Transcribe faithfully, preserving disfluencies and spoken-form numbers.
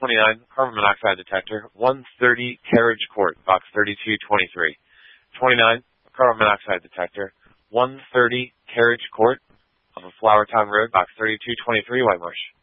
twenty-nine, carbon monoxide detector, one thirty Carriage Court, box thirty-two twenty-three. twenty-nine, carbon monoxide detector, one thirty Carriage Court, off of Flower Town Road, box thirty-two twenty-three, White Marsh.